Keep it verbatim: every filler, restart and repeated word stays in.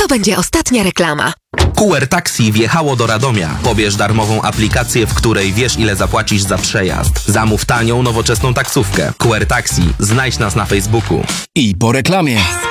To będzie ostatnia reklama. Q R Taxi wjechało do Radomia. Pobierz darmową aplikację, w której wiesz, ile zapłacisz za przejazd. Zamów tanią, nowoczesną taksówkę. Q R Taxi. Znajdź nas na Facebooku. I po reklamie.